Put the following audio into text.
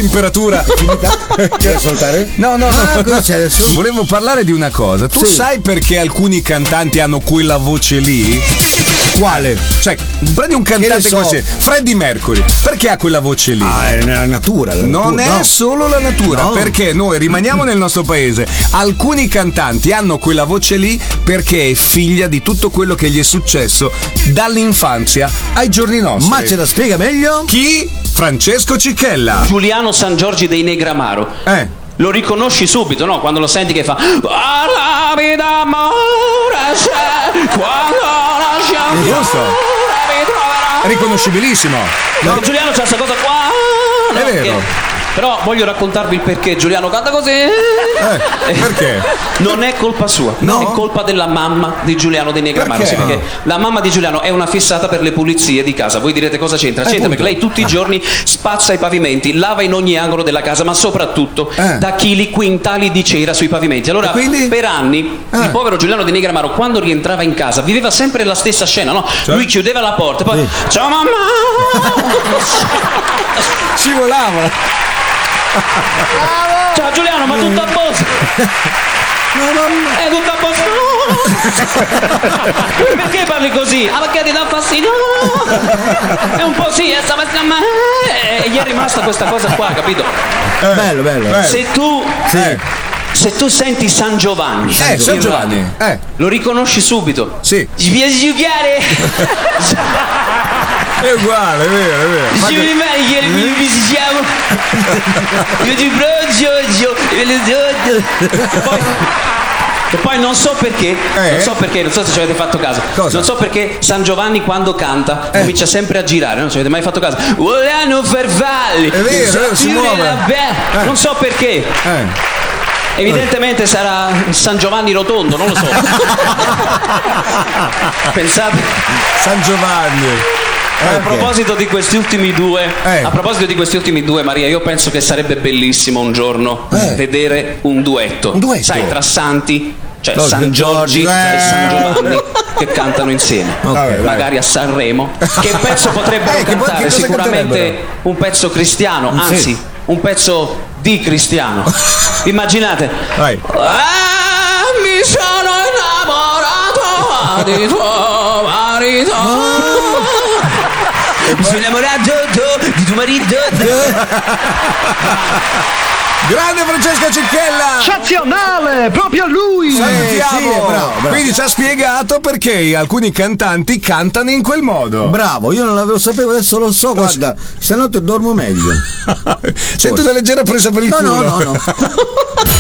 temperatura. Vuoi ascoltare? No. Cosa c'è adesso? Volevo parlare di una cosa. Tu sai perché alcuni cantanti hanno quella voce lì? Quale? Cioè, prendi un cantante così, Freddie Mercury. Perché ha quella voce lì? È nella natura. Non è solo la natura, No. perché noi rimaniamo nel nostro paese. Alcuni cantanti hanno quella voce lì perché è figlia di tutto quello che gli è successo dall'infanzia ai giorni nostri. Ma ce la spiega meglio? Chi? Francesco Cicchella. Giuliano San Giorgi dei Negramaro. Lo riconosci subito, no? Quando lo senti che fa parlami d'amore se quando lasciamo Giusto. mi troverò. È riconoscibilissimo. No, Giuliano c'ha questa cosa qua. È no, vero. che- Però voglio raccontarvi il perché Giuliano canta così. Perché? Non è colpa sua, No? è colpa della mamma di Giuliano dei Negramaro. Perché? Sì, perché la mamma di Giuliano è una fissata per le pulizie di casa. Voi direte cosa c'entra? C'entra perché lei tutti i giorni spazza i pavimenti, lava in ogni angolo della casa, ma soprattutto da chili quintali di cera sui pavimenti. Allora, per anni, il povero Giuliano dei Negramaro, quando rientrava in casa, viveva sempre la stessa scena, no? Lui chiudeva la porta, poi ciao mamma! Scivolava. Ciao Giuliano, ma tutto a posto? È tutto a posto? Perché parli così? Ah, perché ti dà fastidio? È un po' sì, e gli è rimasta questa cosa qua, capito? Bello. Se tu senti San Giovanni, San Giovanni. lo riconosci subito. Sì. Ci piace giocare? È uguale, è vero. Ci ieri mi visitiamo. Io ti Giorgio. E poi non so perché, non so se ci avete fatto caso. Cosa? Non so perché San Giovanni quando canta comincia sempre a girare, non ci avete mai fatto caso. Vogliano farfalli. È vero, si muove. Non so perché. Evidentemente sarà San Giovanni Rotondo, non lo so. Pensate. San Giovanni. A proposito di questi ultimi due, Maria, io penso che sarebbe bellissimo un giorno vedere un duetto. Sai, tra santi, cioè San Giorgi e San Giovanni che cantano insieme. Magari a Sanremo. Che pezzo potrebbero cantare? cosa Sicuramente un pezzo cristiano, anzi, un pezzo di cristiano. Immaginate. Vai. Mi sono innamorato di tuo marito. Mi sono innamorato di tuo marito. Grande Francesco Cicchella! Eccezionale, proprio lui! Salutiamo! bravo. Quindi ci ha spiegato perché alcuni cantanti cantano in quel modo. Bravo, io non l'avevo sapevo, adesso lo so, guarda, stanotte dormo meglio. Sento una leggera presa per il culo. No.